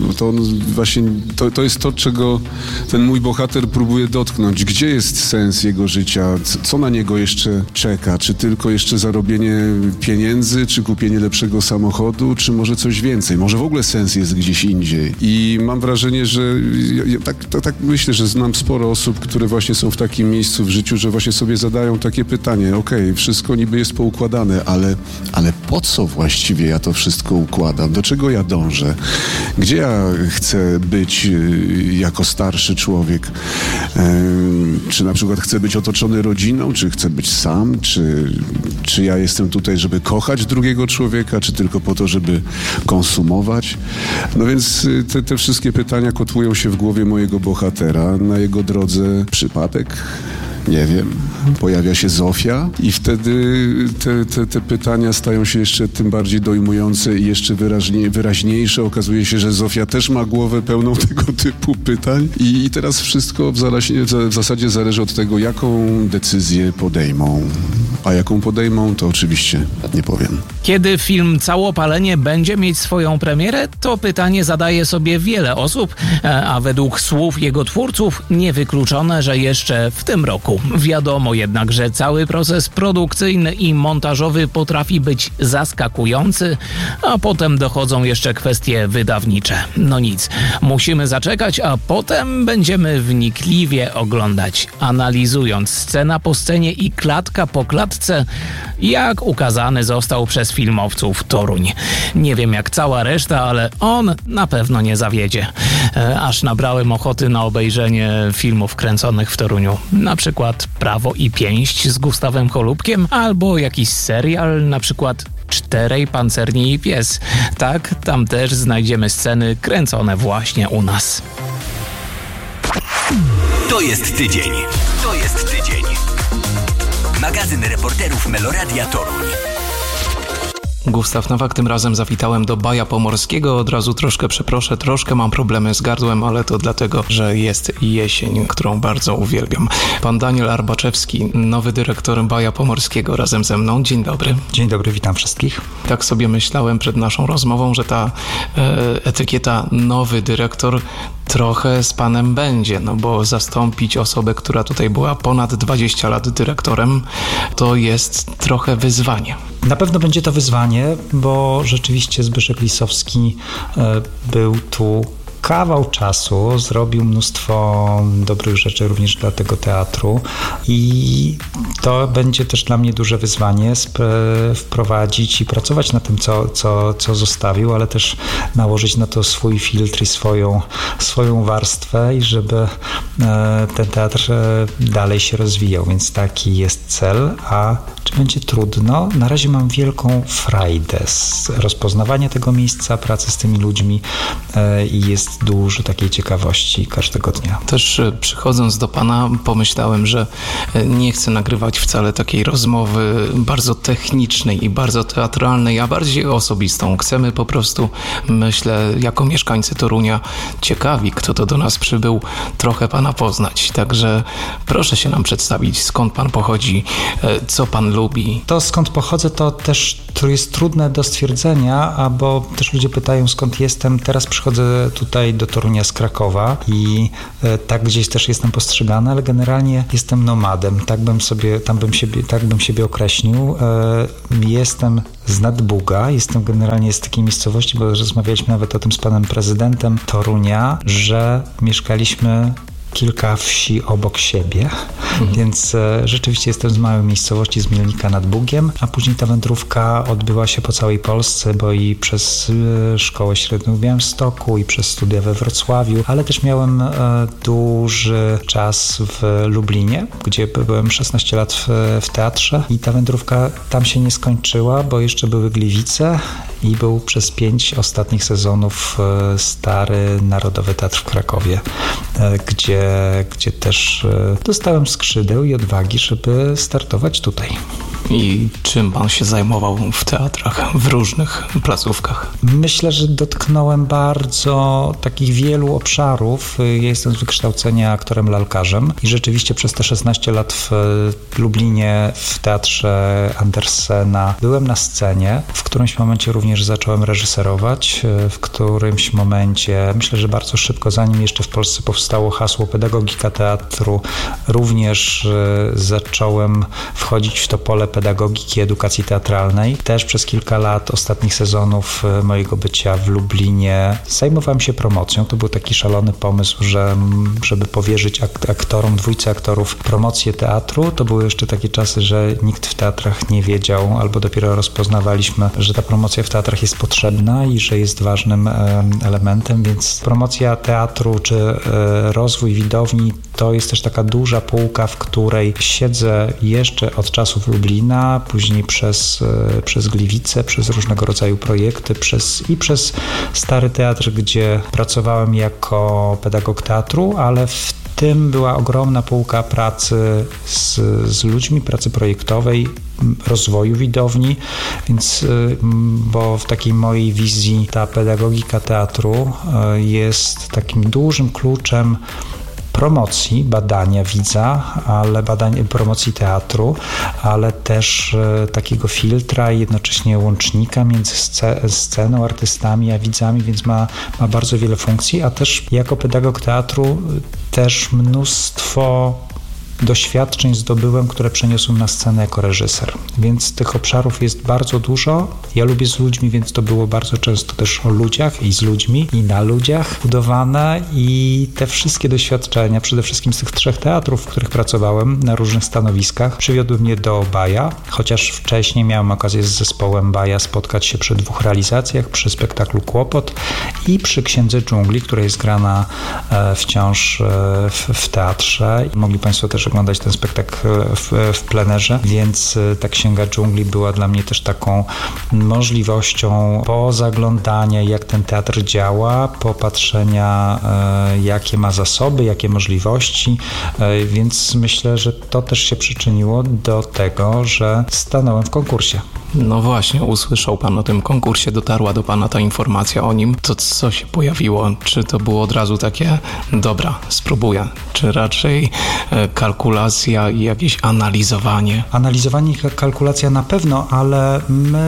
To jest to, czego ten mój bohater próbuje dotknąć. Gdzie jest sens jego życia? Co na niego jeszcze czeka? Czy tylko jeszcze zarobienie pieniędzy? Czy kupienie lepszego samochodu? Czy może coś więcej? Może w ogóle sens jest gdzieś indziej? I mam wrażenie, że tak myślę, że znam sporo osób, które właśnie są w takim miejscu w życiu, że właśnie sobie zadają takie pytanie. Okej, wszystko niby jest poukładane, ale po co właściwie ja to wszystko układam? Do czego ja dążę? Gdzie ja chcę być jako starszy człowiek? Czy na przykład chcę być otoczony rodziną? Czy chcę być sam? Czy ja jestem tutaj, żeby kochać drugiego człowieka? Czy tylko po to, żeby konsumować? No więc te wszystkie pytania kotłują się w głowie mojego bohatera. Na jego drodze przypadek? Nie wiem. Pojawia się Zofia i wtedy te pytania stają się jeszcze tym bardziej dojmujące i jeszcze wyraźniejsze. Okazuje się, że Zofia też ma głowę pełną tego typu pytań i teraz wszystko w zasadzie zależy od tego, jaką decyzję podejmą. A jaką podejmą, to oczywiście nie powiem. Kiedy film Całopalenie będzie mieć swoją premierę, to pytanie zadaje sobie wiele osób, a według słów jego twórców niewykluczone, że jeszcze w tym roku. Wiadomo jednak, że cały proces produkcyjny i montażowy potrafi być zaskakujący, a potem dochodzą jeszcze kwestie wydawnicze. No nic, musimy zaczekać, a potem będziemy wnikliwie oglądać, analizując scena po scenie i klatka po klatce, jak ukazany został przez filmowców Toruń. Nie wiem jak cała reszta, ale on na pewno nie zawiedzie. Aż nabrałem ochoty na obejrzenie filmów kręconych w Toruniu. Na przykład Prawo i Pięść z Gustawem Cholubkiem, albo jakiś serial, na przykład 4 pancerni i pies. Tak, tam też znajdziemy sceny kręcone właśnie u nas. To jest tydzień. To jest tydzień. Magazyn reporterów Meloradia Toruń. Gustaw Nowak, tym razem zawitałem do Baja Pomorskiego. Od razu troszkę przeproszę, troszkę mam problemy z gardłem, ale to dlatego, że jest jesień, którą bardzo uwielbiam. Pan Daniel Arbaczewski, nowy dyrektor Baja Pomorskiego, razem ze mną. Dzień dobry. Dzień dobry, witam wszystkich. Tak sobie myślałem przed naszą rozmową, że ta etykieta nowy dyrektor trochę z panem będzie, no bo zastąpić osobę, która tutaj była ponad 20 lat dyrektorem, to jest trochę wyzwanie. Na pewno będzie to wyzwanie, bo rzeczywiście Zbyszek Lisowski był tu kawał czasu, zrobił mnóstwo dobrych rzeczy również dla tego teatru i to będzie też dla mnie duże wyzwanie wprowadzić i pracować na tym, co zostawił, ale też nałożyć na to swój filtr i swoją warstwę i żeby ten teatr dalej się rozwijał, więc taki jest cel. A czy będzie trudno? Na razie mam wielką frajdę z rozpoznawania tego miejsca, pracy z tymi ludźmi i jest dużo takiej ciekawości każdego dnia. Też przychodząc do pana pomyślałem, że nie chcę nagrywać wcale takiej rozmowy bardzo technicznej i bardzo teatralnej, a bardziej osobistą. Chcemy po prostu, myślę, jako mieszkańcy Torunia, ciekawi, kto to do nas przybył, trochę pana poznać. Także proszę się nam przedstawić, skąd pan pochodzi, co pan lubi. To, skąd pochodzę, to też jest trudne do stwierdzenia, bo też ludzie pytają, skąd jestem. Teraz przychodzę tutaj do Torunia z Krakowa i tak gdzieś też jestem postrzegany, ale generalnie jestem nomadem, tak bym siebie określił. Jestem z Nadbuga, jestem generalnie z takiej miejscowości, bo rozmawialiśmy nawet o tym z panem prezydentem Torunia, że mieszkaliśmy kilka wsi obok siebie, więc rzeczywiście jestem z małej miejscowości, z Mielnika nad Bugiem, a później ta wędrówka odbyła się po całej Polsce, bo i przez szkołę średnią w Białymstoku i przez studia we Wrocławiu, ale też miałem duży czas w Lublinie, gdzie byłem 16 lat w teatrze i ta wędrówka tam się nie skończyła, bo jeszcze były Gliwice i był przez 5 ostatnich sezonów Stary Narodowy Teatr w Krakowie, gdzie też dostałem skrzydeł i odwagi, żeby startować tutaj. I czym pan się zajmował w teatrach, w różnych placówkach? Myślę, że dotknąłem bardzo takich wielu obszarów. Ja jestem z wykształcenia aktorem lalkarzem i rzeczywiście przez te 16 lat w Lublinie w teatrze Andersena byłem na scenie. W którymś momencie również zacząłem reżyserować. W którymś momencie, myślę, że bardzo szybko, zanim jeszcze w Polsce powstało hasło pedagogika teatru, również zacząłem wchodzić w to pole pedagogiki, edukacji teatralnej. Też przez kilka lat ostatnich sezonów mojego bycia w Lublinie zajmowałem się promocją. To był taki szalony pomysł, żeby powierzyć aktorom, 2 aktorów promocję teatru. To były jeszcze takie czasy, że nikt w teatrach nie wiedział, albo dopiero rozpoznawaliśmy, że ta promocja w teatrach jest potrzebna i że jest ważnym elementem, więc promocja teatru czy rozwój widowni to jest też taka duża półka, w której siedzę jeszcze od czasów Lublina, później przez Gliwice, przez różnego rodzaju projekty, przez Stary Teatr, gdzie pracowałem jako pedagog teatru, ale w tym była ogromna półka pracy z ludźmi, pracy projektowej, rozwoju widowni, więc bo w takiej mojej wizji ta pedagogika teatru jest takim dużym kluczem promocji, badania widza, promocji teatru, ale też takiego filtra i jednocześnie łącznika między sceną, artystami a widzami, więc ma bardzo wiele funkcji, a też jako pedagog teatru też mnóstwo doświadczeń zdobyłem, które przeniosłem na scenę jako reżyser. Więc tych obszarów jest bardzo dużo. Ja lubię z ludźmi, więc to było bardzo często też o ludziach i z ludźmi i na ludziach budowane i te wszystkie doświadczenia, przede wszystkim z tych 3 teatrów, w których pracowałem na różnych stanowiskach, przywiodły mnie do Baja, chociaż wcześniej miałem okazję z zespołem Baja spotkać się przy 2 realizacjach, przy spektaklu Kłopot i przy Księdze Dżungli, która jest grana wciąż w teatrze. Mogli Państwo też przeglądać ten spektakl w plenerze, więc ta Księga Dżungli była dla mnie też taką możliwością pozaglądania, jak ten teatr działa, popatrzenia, jakie ma zasoby, jakie możliwości, więc myślę, że to też się przyczyniło do tego, że stanąłem w konkursie. No właśnie, usłyszał pan o tym konkursie, dotarła do pana ta informacja o nim. To co się pojawiło? Czy to było od razu takie, dobra, spróbuję? Czy raczej kalkulacja i jakieś analizowanie? Analizowanie i kalkulacja na pewno, ale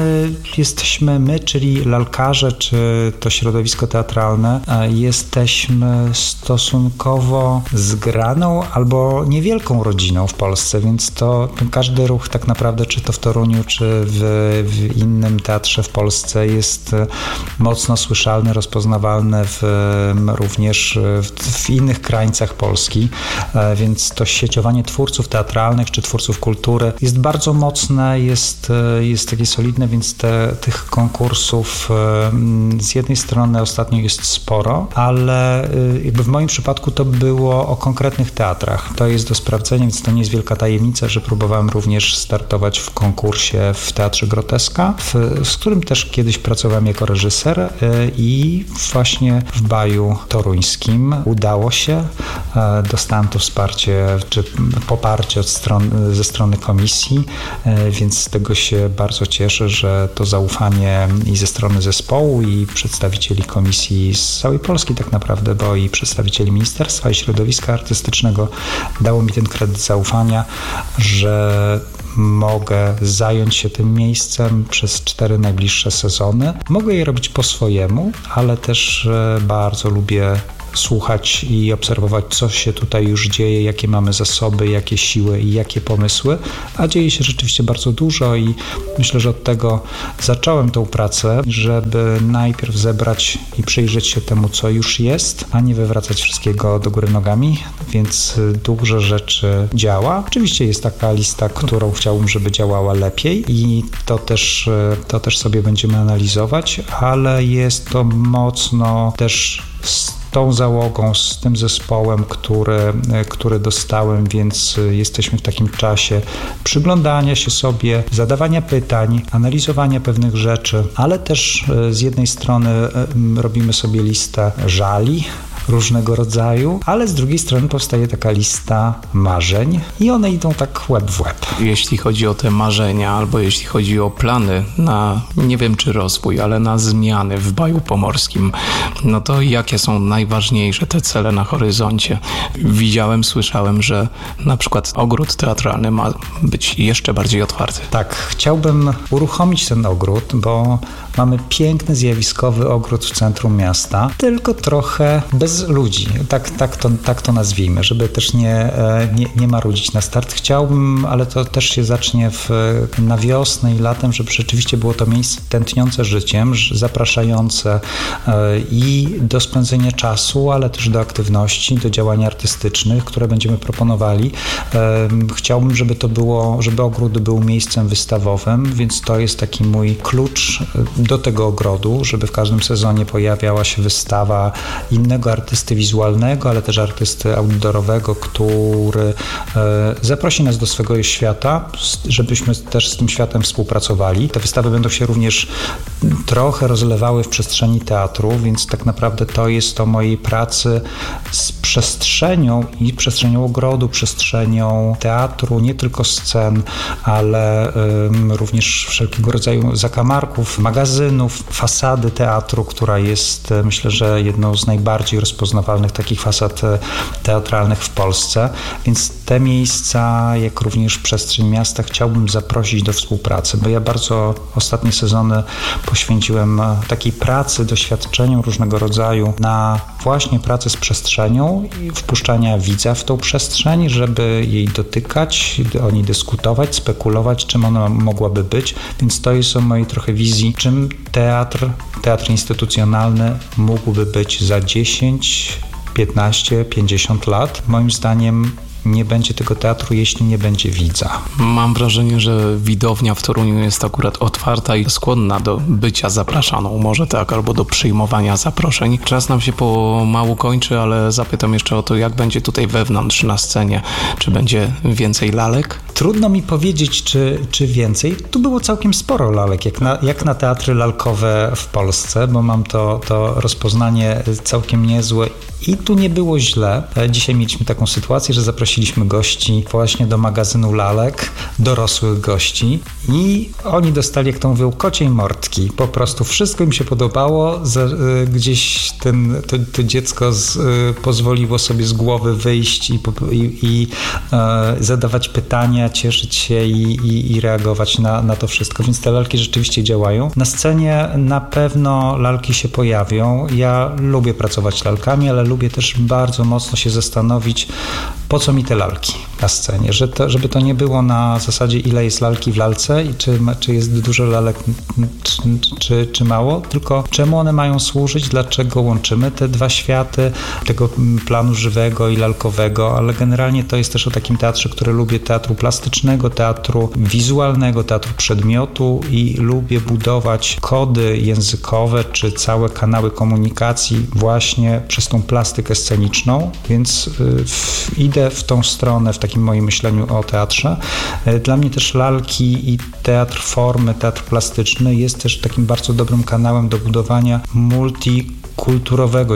my, czyli lalkarze, czy to środowisko teatralne, jesteśmy stosunkowo zgraną albo niewielką rodziną w Polsce, więc to każdy ruch tak naprawdę, czy to w Toruniu, czy w innym teatrze w Polsce jest mocno słyszalny, rozpoznawalny również w innych krańcach Polski, więc to sieciowanie twórców teatralnych czy twórców kultury jest bardzo mocne, jest takie solidne, więc tych konkursów z jednej strony ostatnio jest sporo, ale jakby w moim przypadku to było o konkretnych teatrach. To jest do sprawdzenia, więc to nie jest wielka tajemnica, że próbowałem również startować w konkursie w Teatrze Groteska, z którym też kiedyś pracowałem jako reżyser i właśnie w Baju Toruńskim udało się. Dostałem to wsparcie czy poparcie ze strony komisji, więc z tego się bardzo cieszę, że to zaufanie i ze strony zespołu i przedstawicieli komisji z całej Polski tak naprawdę, bo i przedstawicieli Ministerstwa i Środowiska Artystycznego dało mi ten kredyt zaufania, że mogę zająć się tym miejscem przez 4 najbliższe sezony. Mogę je robić po swojemu, ale też bardzo lubię słuchać i obserwować, co się tutaj już dzieje, jakie mamy zasoby, jakie siły i jakie pomysły, a dzieje się rzeczywiście bardzo dużo i myślę, że od tego zacząłem tą pracę, żeby najpierw zebrać i przyjrzeć się temu, co już jest, a nie wywracać wszystkiego do góry nogami, więc dużo rzeczy działa. Oczywiście jest taka lista, którą chciałbym, żeby działała lepiej i to też sobie będziemy analizować, ale jest to mocno też z tą załogą, z tym zespołem, który dostałem, więc jesteśmy w takim czasie przyglądania się sobie, zadawania pytań, analizowania pewnych rzeczy, ale też z jednej strony robimy sobie listę żali różnego rodzaju, ale z drugiej strony powstaje taka lista marzeń i one idą tak łeb w łeb. Jeśli chodzi o te marzenia, albo jeśli chodzi o plany na, nie wiem czy rozwój, ale na zmiany w Baju Pomorskim, no to jakie są najważniejsze te cele na horyzoncie? Widziałem, słyszałem, że na przykład ogród teatralny ma być jeszcze bardziej otwarty. Tak, chciałbym uruchomić ten ogród, bo mamy piękny, zjawiskowy ogród w centrum miasta, tylko trochę bez ludzi, tak to nazwijmy, żeby też nie marudzić na start. Chciałbym, ale to też się zacznie na wiosnę i latem, żeby rzeczywiście było to miejsce tętniące życiem, zapraszające i do spędzenia czasu, ale też do aktywności, do działań artystycznych, które będziemy proponowali. Chciałbym, żeby ogród był miejscem wystawowym, więc to jest taki mój klucz do tego ogrodu, żeby w każdym sezonie pojawiała się wystawa innego artysty wizualnego, ale też artysty outdoorowego, który zaprosi nas do swego świata, żebyśmy też z tym światem współpracowali. Te wystawy będą się również trochę rozlewały w przestrzeni teatru, więc tak naprawdę to jest o mojej pracy z przestrzenią i przestrzenią ogrodu, przestrzenią teatru, nie tylko scen, ale również wszelkiego rodzaju zakamarków, magazynów, fasady teatru, która jest, myślę, że jedną z najbardziej rozpoznawalnych takich fasad teatralnych w Polsce, więc te miejsca, jak również przestrzeń miasta chciałbym zaprosić do współpracy, bo ja bardzo ostatnie sezony poświęciłem takiej pracy, doświadczeniom różnego rodzaju na właśnie pracę z przestrzenią i wpuszczania widza w tą przestrzeń, żeby jej dotykać, o niej dyskutować, spekulować, czym ona mogłaby być, więc to jest o mojej trochę wizji, czym teatr instytucjonalny mógłby być za 10, 15, 50 lat. Moim zdaniem nie będzie tego teatru, jeśli nie będzie widza. Mam wrażenie, że widownia w Toruniu jest akurat otwarta i skłonna do bycia zapraszaną, może tak, albo do przyjmowania zaproszeń. Czas nam się pomału kończy, ale zapytam jeszcze o to, jak będzie tutaj wewnątrz na scenie. Czy będzie więcej lalek? Trudno mi powiedzieć, czy więcej. Tu było całkiem sporo lalek, jak na teatry lalkowe w Polsce, bo mam to rozpoznanie całkiem niezłe i tu nie było źle. Dzisiaj mieliśmy taką sytuację, że zaprosiliśmy gości właśnie do magazynu lalek, dorosłych gości i oni dostali, jak to mówią, kociej mordki. Po prostu wszystko im się podobało. Gdzieś to dziecko pozwoliło sobie z głowy wyjść i zadawać pytania, cieszyć się i reagować na to wszystko. Więc te lalki rzeczywiście działają. Na scenie na pewno lalki się pojawią. Ja lubię pracować lalkami, ale lubię też bardzo mocno się zastanowić, po co mi te lalki na scenie, żeby to nie było na zasadzie, ile jest lalki w lalce i czy jest dużo lalek, czy mało, tylko czemu one mają służyć, dlaczego łączymy te dwa światy, tego planu żywego i lalkowego, ale generalnie to jest też o takim teatrze, który lubię, teatru plastycznego, teatru wizualnego, teatru przedmiotu i lubię budować kody językowe, czy całe kanały komunikacji właśnie przez tą plastykę sceniczną, więc idę w tą stronę w takim moim myśleniu o teatrze. Dla mnie też lalki i teatr formy, teatr plastyczny jest też takim bardzo dobrym kanałem do budowania multikulturowego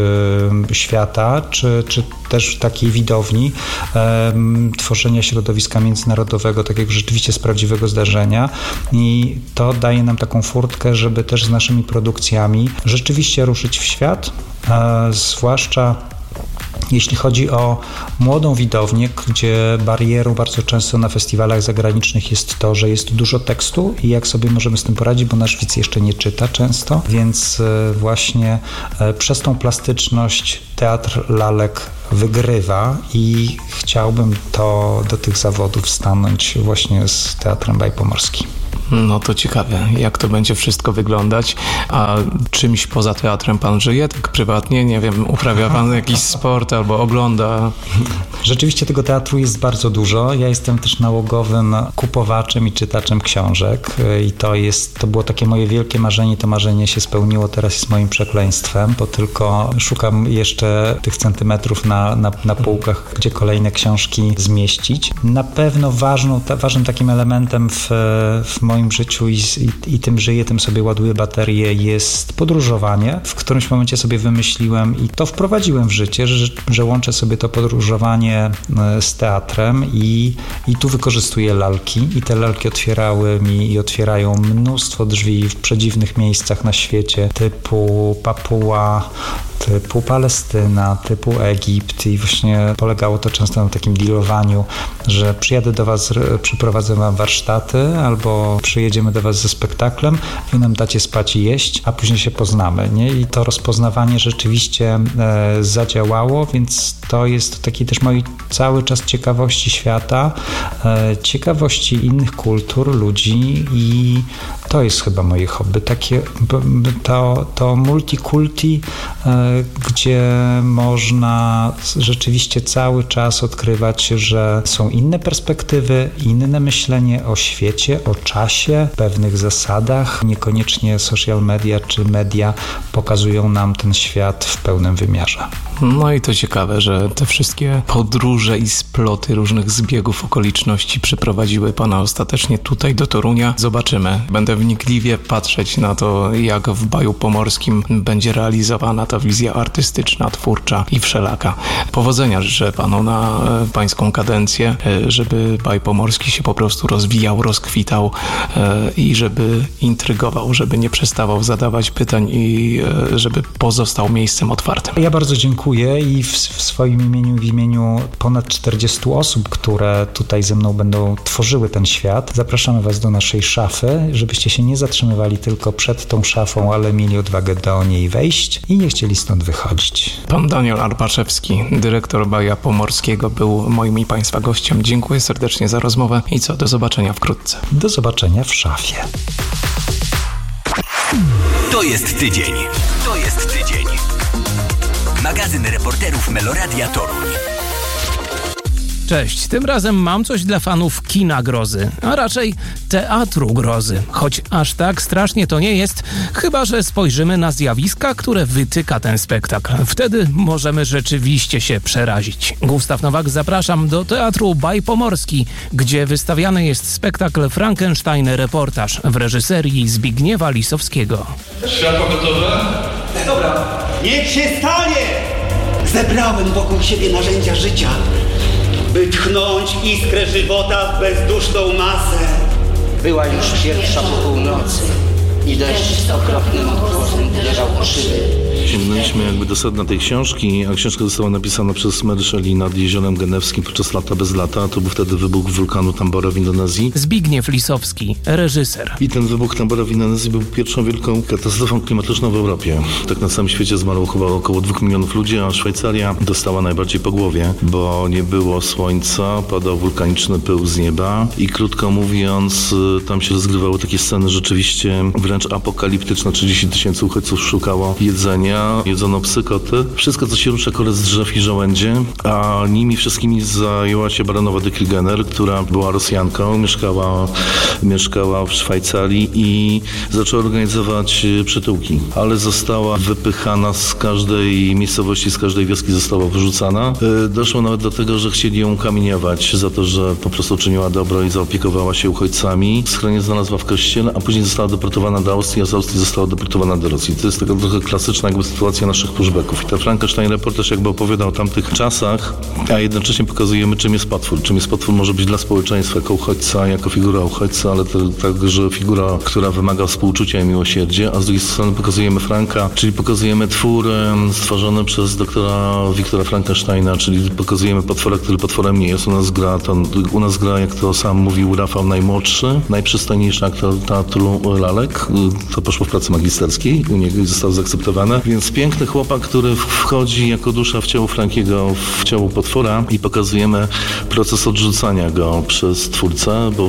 świata, czy też takiej widowni, tworzenia środowiska międzynarodowego, takiego rzeczywiście z prawdziwego zdarzenia i to daje nam taką furtkę, żeby też z naszymi produkcjami rzeczywiście ruszyć w świat, zwłaszcza jeśli chodzi o młodą widownię, gdzie barierą bardzo często na festiwalach zagranicznych jest to, że jest dużo tekstu i jak sobie możemy z tym poradzić, bo nasz widz jeszcze nie czyta często, więc właśnie przez tą plastyczność teatr lalek wygrywa i chciałbym do tych zawodów stanąć właśnie z Teatrem Baj Pomorski. No to ciekawe, jak to będzie wszystko wyglądać. A czymś poza teatrem pan żyje? Tak prywatnie? Nie wiem, uprawia pan jakiś sport albo ogląda? Rzeczywiście tego teatru jest bardzo dużo. Ja jestem też nałogowym kupowaczem i czytaczem książek i to było takie moje wielkie marzenie. To marzenie się spełniło, teraz jest moim przekleństwem, bo tylko szukam jeszcze tych centymetrów na półkach, gdzie kolejne książki zmieścić. Na pewno ważnym takim elementem w moim życiu i tym żyję, tym sobie ładuję baterię, jest podróżowanie. W którymś momencie sobie wymyśliłem i to wprowadziłem w życie, że łączę sobie to podróżowanie z teatrem i tu wykorzystuję lalki i te lalki otwierały mi i otwierają mnóstwo drzwi w przedziwnych miejscach na świecie, typu Papua, typu Palestyna, typu Egipt i właśnie polegało to często na takim dealowaniu, że przyjadę do was, przyprowadzę wam warsztaty albo przyjedziemy do was ze spektaklem, wy nam dacie spać i jeść, a później się poznamy, nie? I to rozpoznawanie rzeczywiście zadziałało, więc to jest taki też mój cały czas ciekawości świata, ciekawości innych kultur, ludzi i to jest chyba moje hobby, takie to multikulti, gdzie można rzeczywiście cały czas odkrywać, że są inne perspektywy, inne myślenie o świecie, o czasie, pewnych zasadach. Niekoniecznie social media czy media pokazują nam ten świat w pełnym wymiarze. No i to ciekawe, że te wszystkie podróże i sploty różnych zbiegów okoliczności przyprowadziły pana ostatecznie tutaj do Torunia. Zobaczymy. Będę wnikliwie patrzeć na to, jak w Baju Pomorskim będzie realizowana ta wizja artystyczna, twórcza i wszelaka. Powodzenia życzę panu na pańską kadencję, żeby Baj Pomorski się po prostu rozwijał, rozkwitał i żeby intrygował, żeby nie przestawał zadawać pytań i żeby pozostał miejscem otwartym. Ja bardzo dziękuję i w swoim imieniu, w imieniu ponad 40 osób, które tutaj ze mną będą tworzyły ten świat, zapraszamy was do naszej szafy, żebyście się nie zatrzymywali tylko przed tą szafą, ale mieli odwagę do niej wejść i nie chcieli stąd wychodzić. Pan Daniel Arpaszewski, dyrektor Baja Pomorskiego, był moim i państwa gościem. Dziękuję serdecznie za rozmowę i do zobaczenia wkrótce. Do zobaczenia w szafie. To jest tydzień. To jest tydzień. Magazyn reporterów Meloradia Toruń. Cześć, tym razem mam coś dla fanów kina grozy, a raczej teatru grozy. Choć aż tak strasznie to nie jest, chyba że spojrzymy na zjawiska, które wytyka ten spektakl. Wtedy możemy rzeczywiście się przerazić. Gustaw Nowak, zapraszam do Teatru Bajpomorski, gdzie wystawiany jest spektakl Frankenstein Reportaż w reżyserii Zbigniewa Lisowskiego. Światło gotowe? Dobra, niech się stanie! Zebrałem wokół siebie narzędzia życia, by tchnąć iskrę żywota w bezduszną masę. Była już pierwsza po północy i deszcz z okropnym głosem uderzał o szyby. Sięgnęliśmy jakby do sedna tej książki, a książka została napisana przez Mary Shelley nad Jeziorem Genewskim podczas Lata bez lata. To był wtedy wybuch wulkanu Tambora w Indonezji. Zbigniew Lisowski, reżyser. I ten wybuch Tambora w Indonezji był pierwszą wielką katastrofą klimatyczną w Europie. Tak na całym świecie zmarło chyba około 2 milionów ludzi, a Szwajcaria dostała najbardziej po głowie, bo nie było słońca, padał wulkaniczny pył z nieba i krótko mówiąc, tam się rozgrywały takie sceny rzeczywiście wręcz apokaliptyczne. 30 000 uchodźców szukało jedzenia, jedzono psy, koty. Wszystko, co się rusza, kole z drzew i żołędzie, a nimi wszystkimi zajęła się baronowa de Kriegener, która była Rosjanką, mieszkała w Szwajcarii i zaczęła organizować przytułki, ale została wypychana z każdej miejscowości, z każdej wioski została wyrzucana. Doszło nawet do tego, że chcieli ją kamieniować za to, że po prostu czyniła dobro i zaopiekowała się uchodźcami. Schronienie znalazła w kościele, a później została deportowana do Austrii, a z Austrii została deportowana do Rosji. To jest taka trochę klasyczna jakby sytuacja naszych pushbacków. I ten Frankenstein Reportaż jakby opowiada o tamtych czasach, a jednocześnie pokazujemy, czym jest potwór. Czym jest potwór może być dla społeczeństwa jako uchodźca, jako figura uchodźcy, ale także figura, która wymaga współczucia i miłosierdzia, a z drugiej strony pokazujemy Franka, czyli pokazujemy twór stworzony przez doktora Wiktora Frankensteina, czyli pokazujemy potwora, który potworem nie jest. U nas gra, jak to sam mówił Rafał, najmłodszy, najprzystojniejszy aktor teatru lalek. To poszło w pracy magisterskiej u niego i zostało zaakceptowane. Więc piękny chłopak, który wchodzi jako dusza w ciało Frankiego, w ciało potwora i pokazujemy proces odrzucania go przez twórcę, bo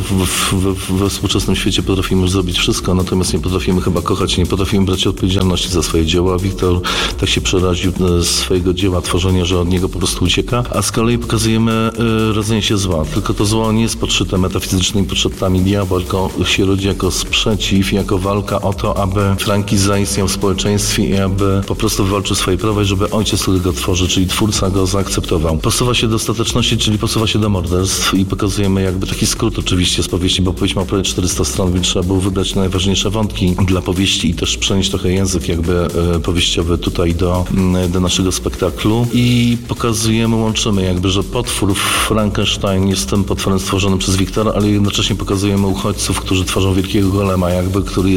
we współczesnym świecie potrafimy już zrobić wszystko, natomiast nie potrafimy chyba kochać, nie potrafimy brać odpowiedzialności za swoje dzieła. Wiktor tak się przeraził swojego dzieła, tworzenia, że od niego po prostu ucieka, a z kolei pokazujemy rodzenie się zła. Tylko to zło nie jest podszyte metafizycznymi potrzebami diabła, tylko się rodzi jako sprzeciw, jako walka o to, aby Franki zaistniał w społeczeństwie i aby po prostu wywalczył swoje prawa i żeby ojciec, który go tworzy, czyli twórca, go zaakceptował. Posuwa się do ostateczności, czyli posuwa się do morderstw i pokazujemy jakby taki skrót oczywiście z powieści, bo powieść ma prawie 400 stron, więc trzeba było wybrać najważniejsze wątki dla powieści i też przenieść trochę język jakby powieściowy tutaj do naszego spektaklu i pokazujemy, łączymy jakby, że potwór Frankenstein jest tym potworem stworzonym przez Wiktora, ale jednocześnie pokazujemy uchodźców, którzy tworzą wielkiego golema jakby, który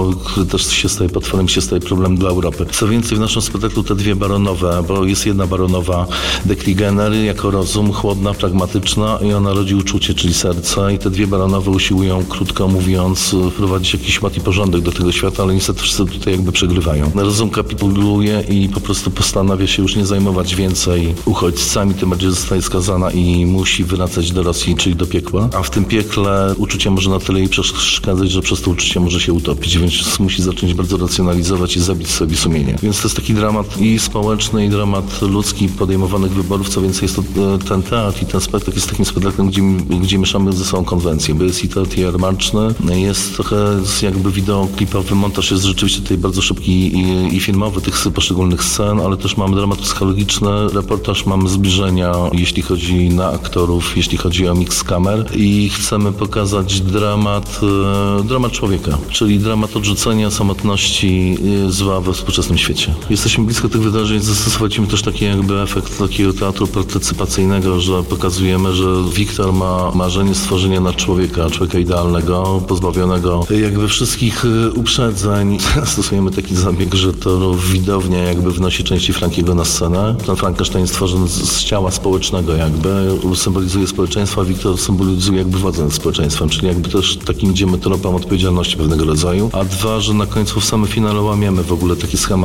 też się staje potworem, się staje problemem dla Europy. Co więcej, w naszym spektaklu te dwie baronowe, bo jest jedna baronowa de Kriegener jako rozum, chłodna, pragmatyczna i ona rodzi uczucie, czyli serce i te dwie baronowe usiłują, krótko mówiąc, wprowadzić jakiś ład i porządek do tego świata, ale niestety wszyscy tutaj jakby przegrywają. Rozum kapituluje i po prostu postanawia się już nie zajmować więcej uchodźcami, tym bardziej zostaje skazana i musi wracać do Rosji, czyli do piekła, a w tym piekle uczucie może na tyle jej przeszkadzać, że przez to uczucie może się utopić, więc musi zacząć bardzo racjonalizować i zabić sobie sumienie. Więc to jest taki dramat i społeczny, i dramat ludzki podejmowanych wyborów. Co więcej, jest to ten teatr i ten spektakl jest takim spektaklem, gdzie mieszamy ze sobą konwencje, bo jest i teatr jarmarczny, jest trochę jakby wideoklipowy, montaż jest rzeczywiście tutaj bardzo szybki i filmowy tych poszczególnych scen, ale też mamy dramat psychologiczny, reportaż, mamy zbliżenia, jeśli chodzi na aktorów, jeśli chodzi o miks kamer i chcemy pokazać dramat człowieka, czyli dramat odrzucenia, samotności, zła we współczesnym świecie. Jesteśmy blisko tych wydarzeń, zastosowaliśmy też taki jakby efekt takiego teatru partycypacyjnego, że pokazujemy, że Wiktor ma marzenie stworzenia nad człowieka idealnego, pozbawionego jakby wszystkich uprzedzeń. Stosujemy taki zabieg, że to widownia jakby wnosi części Frankiego na scenę. Ten Frankenstein stworzony z ciała społecznego jakby, symbolizuje społeczeństwo, a Wiktor symbolizuje jakby władzę nad społeczeństwem, czyli jakby też takim idziemy tropem odpowiedzialności pewnego rodzaju. A dwa, że na końcu w samym finale łamiemy w ogóle taki schemat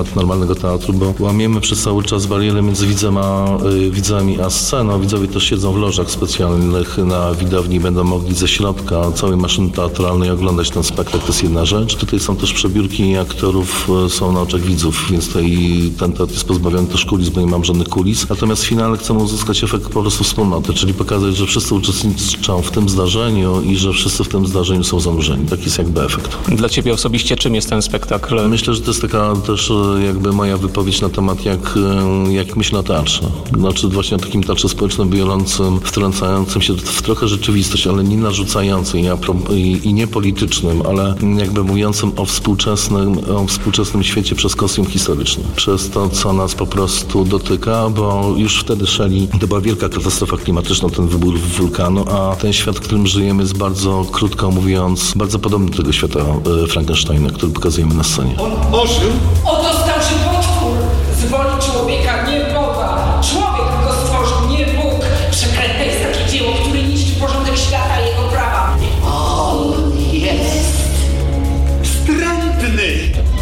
normalnego teatru, bo łamiemy przez cały czas barierę między widzami a sceną. Widzowie też siedzą w lożach specjalnych na widowni, będą mogli ze środka całej maszyny teatralnej oglądać ten spektakl, to jest jedna rzecz. Tutaj są też przebiórki aktorów, są na oczach widzów, więc ten teatr jest pozbawiony też kulis, bo nie mam żadnych kulis. Natomiast w finale chcemy uzyskać efekt po prostu wspólnoty, czyli pokazać, że wszyscy uczestniczą w tym zdarzeniu i że wszyscy w tym zdarzeniu są zanurzeni. Taki jest jakby efekt. Dla Ciebie osobiście czym jest ten spektakl? Myślę, że to jest taka też jakby moja wypowiedź na temat jak myślę o teatrze. Znaczy właśnie o takim teatrze społecznym, biorącym, wtrącającym się w trochę rzeczywistość, ale nie narzucającym i nie politycznym, ale jakby mówiącym o współczesnym świecie przez kostium historyczny. Przez to, co nas po prostu dotyka, bo już wtedy to była wielka katastrofa klimatyczna, ten wybuch wulkanu, a ten świat, w którym żyjemy, jest bardzo, krótko mówiąc, bardzo podobny do tego świata Frankensteina, który pokazujemy na scenie. On ożył? Oto stał się potwór z woli człowieka, nie Boga. Człowiek go stworzył, nie Bóg. Przeklęte jest takie dzieło, które niszczy porządek świata i jego prawa. On jest wstrętny.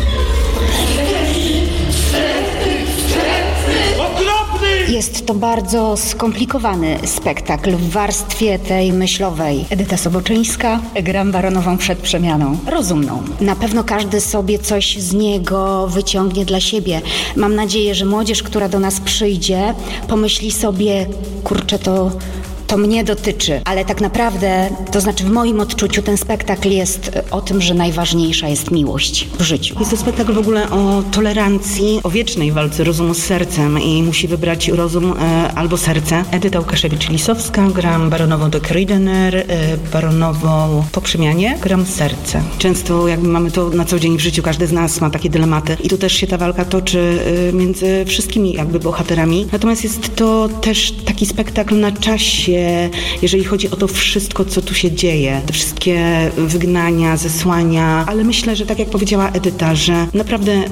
Jest to bardzo skomplikowany spektakl w warstwie tej myślowej. Edyta Soboczyńska, gram baronową przed przemianą. Rozumną. Na pewno każdy sobie coś z niego wyciągnie dla siebie. Mam nadzieję, że młodzież, która do nas przyjdzie, pomyśli sobie, kurczę, to mnie dotyczy, ale tak naprawdę, to znaczy w moim odczuciu ten spektakl jest o tym, że najważniejsza jest miłość w życiu. Jest to spektakl w ogóle o tolerancji, o wiecznej walce rozumu z sercem i musi wybrać rozum albo serce. Edyta Łukaszewicz-Lisowska, gram baronową de Kridener, baronową po przemianie, gram serce. Często jakby mamy to na co dzień w życiu, każdy z nas ma takie dylematy i tu też się ta walka toczy między wszystkimi jakby bohaterami. Natomiast jest to też taki spektakl na czasie, jeżeli chodzi o to wszystko, co tu się dzieje. Te wszystkie wygnania, zesłania, ale myślę, że tak jak powiedziała Edyta, że naprawdę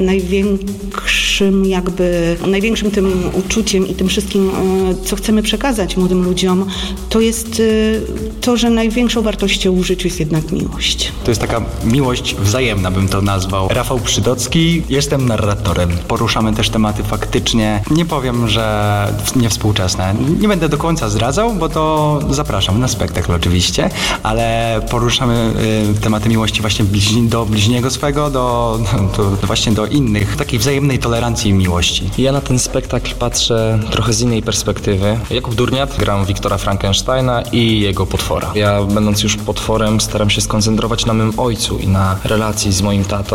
największym tym uczuciem i tym wszystkim, co chcemy przekazać młodym ludziom, to jest to, że największą wartością w życiu jest jednak miłość. To jest taka miłość wzajemna, bym to nazwał. Rafał Przydocki, jestem narratorem. Poruszamy też tematy faktycznie, nie powiem, że niewspółczesne. Nie będę do końca zdradzał, bo to zapraszam na spektakl oczywiście, ale poruszamy tematy miłości właśnie do bliźniego swego, właśnie do innych, takiej wzajemnej tolerancji i miłości. Ja na ten spektakl patrzę trochę z innej perspektywy. Jakub Durniat, gram Wiktora Frankensteina i jego potwora. Ja, będąc już potworem, staram się skoncentrować na mym ojcu i na relacji z moim tatą.